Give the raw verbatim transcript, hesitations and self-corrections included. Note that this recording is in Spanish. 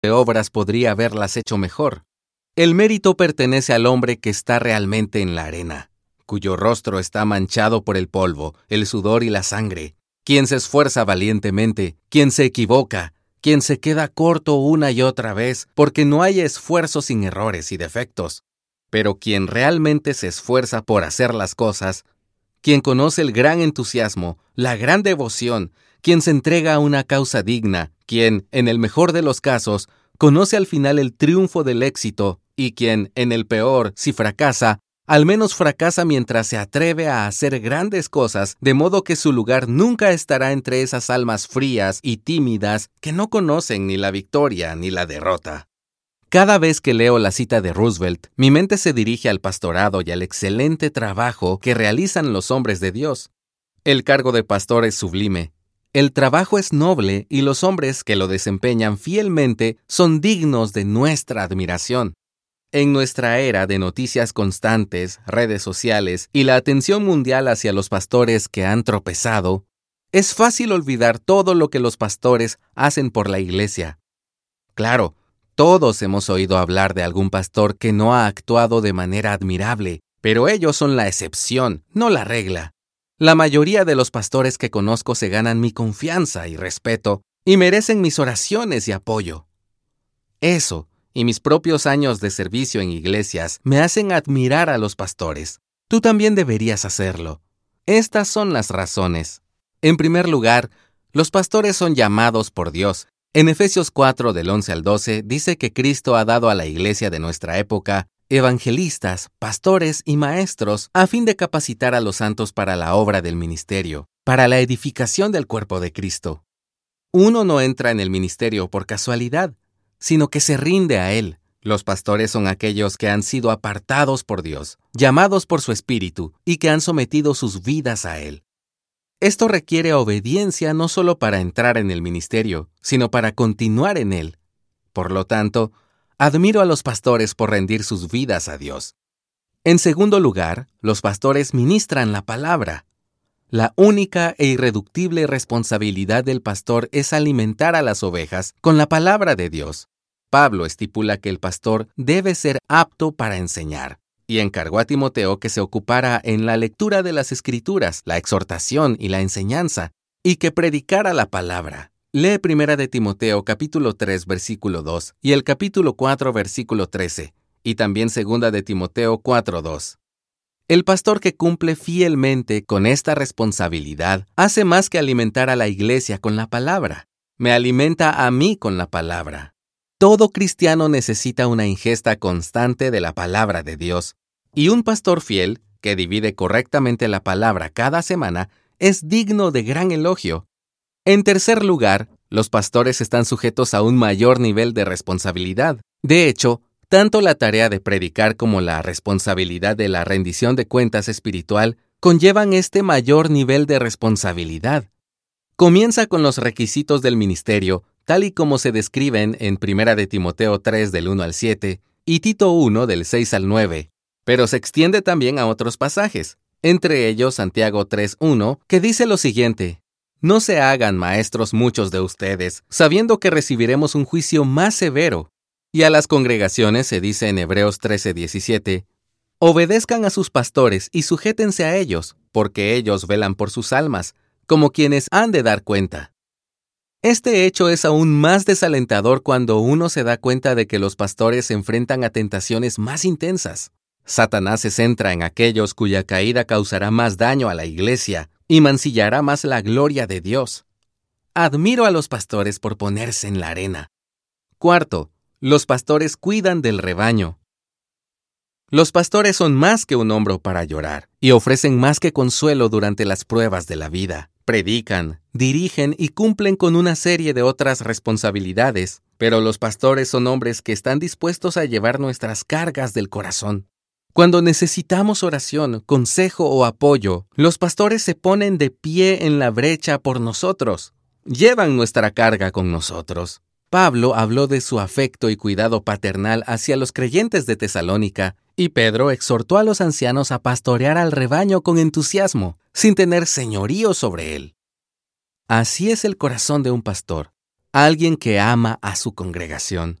de obras podría haberlas hecho mejor. El mérito pertenece al hombre que está realmente en la arena, cuyo rostro está manchado por el polvo, el sudor y la sangre, quien se esfuerza valientemente, quien se equivoca, quien se queda corto una y otra vez, porque no hay esfuerzo sin errores y defectos, pero quien realmente se esfuerza por hacer las cosas, quien conoce el gran entusiasmo, la gran devoción, quien se entrega a una causa digna, quien, en el mejor de los casos, conoce al final el triunfo del éxito, y quien, en el peor, si fracasa, al menos fracasa mientras se atreve a hacer grandes cosas, de modo que su lugar nunca estará entre esas almas frías y tímidas que no conocen ni la victoria ni la derrota. Cada vez que leo la cita de Roosevelt, mi mente se dirige al pastorado y al excelente trabajo que realizan los hombres de Dios. El cargo de pastor es sublime. El trabajo es noble y los hombres que lo desempeñan fielmente son dignos de nuestra admiración. En nuestra era de noticias constantes, redes sociales y la atención mundial hacia los pastores que han tropezado, es fácil olvidar todo lo que los pastores hacen por la iglesia. Claro, todos hemos oído hablar de algún pastor que no ha actuado de manera admirable, pero ellos son la excepción, no la regla. La mayoría de los pastores que conozco se ganan mi confianza y respeto y merecen mis oraciones y apoyo. Eso, y mis propios años de servicio en iglesias, me hacen admirar a los pastores. Tú también deberías hacerlo. Estas son las razones. En primer lugar, los pastores son llamados por Dios. En Efesios cuatro, del once al doce, dice que Cristo ha dado a la iglesia de nuestra época evangelistas, pastores y maestros a fin de capacitar a los santos para la obra del ministerio, para la edificación del cuerpo de Cristo. Uno no entra en el ministerio por casualidad, sino que se rinde a él. Los pastores son aquellos que han sido apartados por Dios, llamados por su Espíritu y que han sometido sus vidas a él. Esto requiere obediencia no solo para entrar en el ministerio, sino para continuar en él. Por lo tanto, admiro a los pastores por rendir sus vidas a Dios. En segundo lugar, los pastores ministran la palabra. La única e irreductible responsabilidad del pastor es alimentar a las ovejas con la palabra de Dios. Pablo estipula que el pastor debe ser apto para enseñar, y encargó a Timoteo que se ocupara en la lectura de las Escrituras, la exhortación y la enseñanza, y que predicara la palabra. Lee Primera de Timoteo capítulo tres versículo dos y el capítulo cuatro versículo trece, y también Segunda de Timoteo cuatro dos. El pastor que cumple fielmente con esta responsabilidad hace más que alimentar a la iglesia con la palabra. Me alimenta a mí con la palabra. Todo cristiano necesita una ingesta constante de la palabra de Dios, y un pastor fiel, que divide correctamente la palabra cada semana, es digno de gran elogio. En tercer lugar, los pastores están sujetos a un mayor nivel de responsabilidad. De hecho, tanto la tarea de predicar como la responsabilidad de la rendición de cuentas espiritual conllevan este mayor nivel de responsabilidad. Comienza con los requisitos del ministerio, tal y como se describen en Primera de Timoteo tres del uno al siete y Tito uno del seis al nueve, pero se extiende también a otros pasajes, entre ellos Santiago tres uno, que dice lo siguiente: No se hagan maestros muchos de ustedes, sabiendo que recibiremos un juicio más severo. Y a las congregaciones se dice en Hebreos trece diecisiete, obedezcan a sus pastores y sujétense a ellos, porque ellos velan por sus almas, como quienes han de dar cuenta. Este hecho es aún más desalentador cuando uno se da cuenta de que los pastores se enfrentan a tentaciones más intensas. Satanás se centra en aquellos cuya caída causará más daño a la iglesia y mancillará más la gloria de Dios. Admiro a los pastores por ponerse en la arena. Cuarto, los pastores cuidan del rebaño. Los pastores son más que un hombro para llorar y ofrecen más que consuelo durante las pruebas de la vida. Predican, dirigen y cumplen con una serie de otras responsabilidades, pero los pastores son hombres que están dispuestos a llevar nuestras cargas del corazón. Cuando necesitamos oración, consejo o apoyo, los pastores se ponen de pie en la brecha por nosotros. Llevan nuestra carga con nosotros. Pablo habló de su afecto y cuidado paternal hacia los creyentes de Tesalónica, y Pedro exhortó a los ancianos a pastorear al rebaño con entusiasmo, sin tener señorío sobre él. Así es el corazón de un pastor. alguien que ama a su congregación.